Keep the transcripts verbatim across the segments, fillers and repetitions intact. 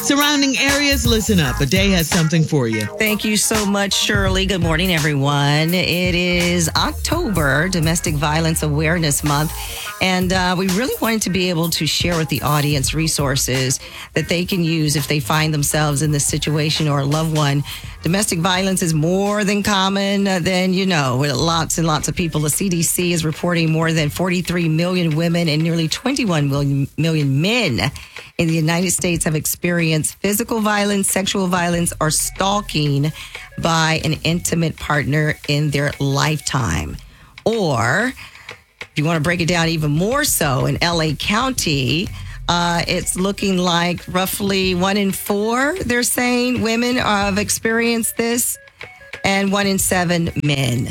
Surrounding areas, listen up. A day has something for you. Thank you so much, Shirley. Good morning, everyone. It is October, Domestic Violence Awareness Month. And uh, we really wanted to be able to share with the audience resources that they can use if they find themselves in this situation or a loved one. Domestic violence is more than common than you know, with lots and lots of people. The C D C is reporting more than forty-three million women and nearly twenty-one million, million men in the United States have experienced physical violence, sexual violence, or stalking by an intimate partner in their lifetime. Or, if you want to break it down even more so, in L A County, uh, it's looking like roughly one in four, they're saying, women have experienced this, and one in seven men.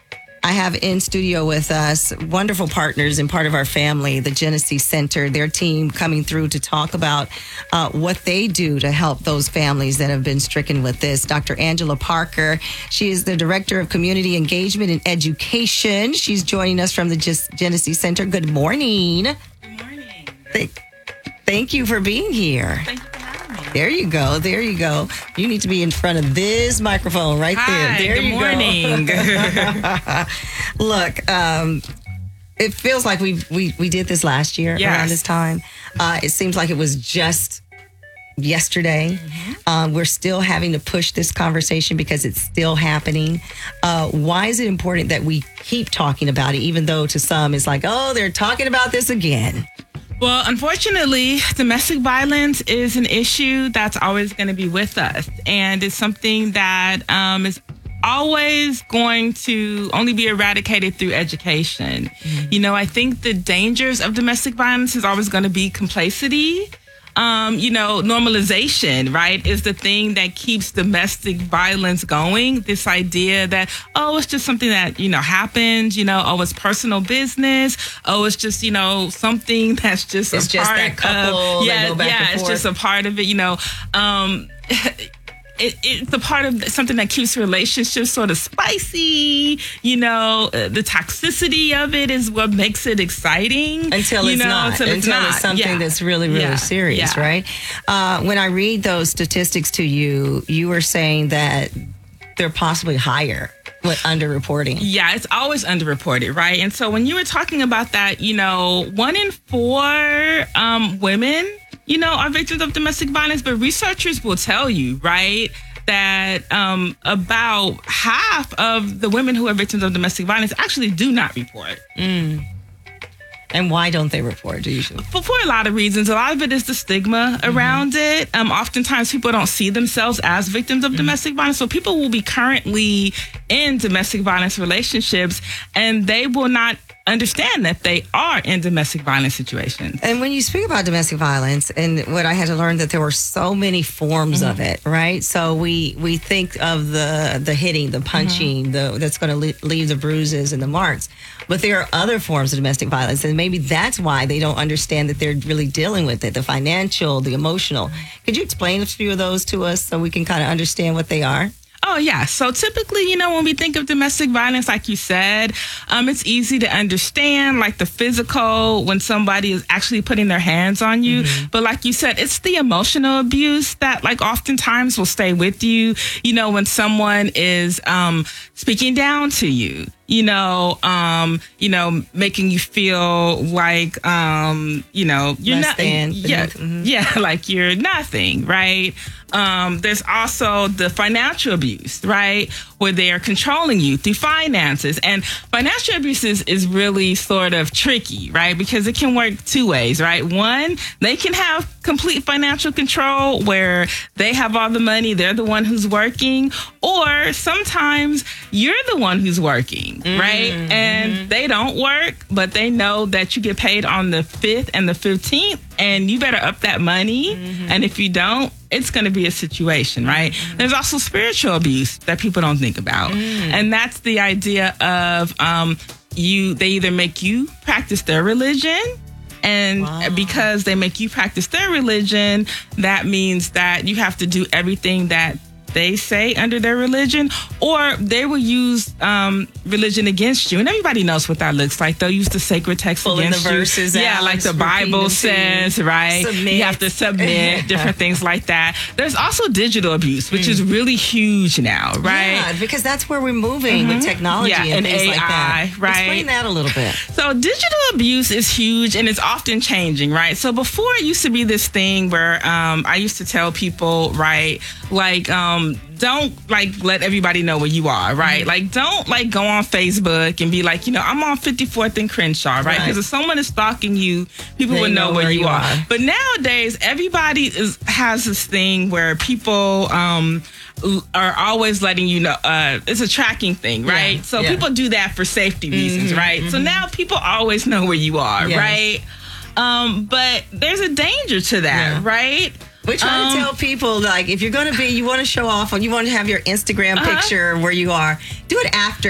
I have in studio with us wonderful partners and part of our family, the Genesee Center, their team coming through to talk about uh, what they do to help those families that have been stricken with this. Doctor Angela Parker, she is the Director of Community Engagement and Education. She's joining us from the Genesee Center. Good morning. Good morning. Thank, thank you for being here. Thank you for having me. There you go. There you go. You need to be in front of this microphone right Hi, there. There good you morning. go. Look, um, it feels like we we we did this last year Yes. around this time. Uh, it seems like it was just yesterday. Mm-hmm. Um, we're still having to push this conversation because it's still happening. Uh, why is it important that we keep talking about it, even though to some it's like, oh, they're talking about this again? Well, unfortunately, domestic violence is an issue that's always going to be with us. And it's something that um, is always going to only be eradicated through education. Mm-hmm. You know, I think the dangers of domestic violence is always going to be complacency. Um, you know, normalization, right, is the thing that keeps domestic violence going. This idea that, oh, it's just something that, you know, happens, you know, oh, it's personal business. Oh, it's just, you know, something that's just It's a just part that couple of, that yeah, go back yeah, and it's forth. just a part of it, you know. Um, It, it's a part of something that keeps relationships sort of spicy. You know, uh, the toxicity of it is what makes it exciting. Until you it's know, not. Until, it's, until not. it's something Yeah. that's really, really Yeah. serious, Yeah. right? Uh, when I read those statistics to you, you were saying that they're possibly higher with underreporting. Yeah, it's always underreported, right? And so when you were talking about that, you know, one in four um, women, you know, are victims of domestic violence, but researchers will tell you, right, that um, about half of the women who are victims of domestic violence actually do not report. Mm. And why don't they report usually? For, for a lot of reasons. A lot of it is the stigma Mm-hmm. around it. Um, oftentimes people don't see themselves as victims of mm-hmm. domestic violence. So people will be currently in domestic violence relationships and they will not understand that they are in domestic violence situations. And when you speak about domestic violence, and what I had to learn that there were so many forms mm-hmm. of it, right? So we we think of the the hitting, the punching, mm-hmm. the that's going to le- leave the bruises and the marks. But there are other forms of domestic violence, and maybe that's why they don't understand that they're really dealing with it, the financial, the emotional. Could you explain a few of those to us so we can kind of understand what they are? Oh, yeah. So typically, you know, when we think of domestic violence, like you said, um, it's easy to understand, like the physical, when somebody is actually putting their hands on you. Mm-hmm. But like you said, it's the emotional abuse that, like, oftentimes will stay with you, you know, when someone is um, speaking down to you. You know, um, you know, making you feel like, um, you know, you're Less not, than, yeah, mm-hmm. yeah, like you're nothing, right? Um, there's also the financial abuse, right? Where they are controlling you through finances. And financial abuse is, is really sort of tricky, right? Because it can work two ways, right? One, they can have complete financial control where they have all the money, they're the one who's working, or sometimes you're the one who's working, mm-hmm. right? And they don't work, but they know that you get paid on the fifth and the fifteenth, and you better up that money. Mm-hmm. And if you don't, it's going to be a situation, right? Mm-hmm. There's also spiritual abuse that people don't think about. Mm. And that's the idea of um, you. They either make you practice their religion, and wow. because they make you practice their religion, that means that you have to do everything that they say under their religion, or they will use um, religion against you. And everybody knows what that looks like. They'll use the sacred text Pulling against the you. verses yeah, out, like the repeating them Bible to says, you. right? Submit. You have to submit, different things like that. There's also digital abuse, which is really huge now, right? Yeah, because that's where we're moving with technology Yeah, and, and things A I, like that. right? Explain that a little bit. So digital abuse is huge, and it's often changing, right? So before it used to be this thing where um, I used to tell people, right, like um, don't like let everybody know where you are, right? Mm-hmm. Like don't like go on Facebook and be like, you know, I'm on fifty-fourth and Crenshaw, right? Because right. if someone is stalking you, people they would know, know where, where you are. are. But nowadays, everybody is has this thing where people um, are always letting you know. Uh, it's a tracking thing, right? Yeah. So yeah. people do that for safety reasons, mm-hmm, right? Mm-hmm. So now people always know where you are, yes. right? Um, but there's a danger to that, yeah. right? We try um, to tell people, like, if you're going to be, you want to show off, or you want to have your Instagram uh-huh. picture where you are, do it after